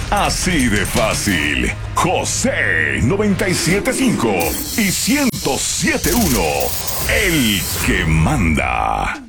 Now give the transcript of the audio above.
Así de fácil. José 97.5 y 107.1. El que manda.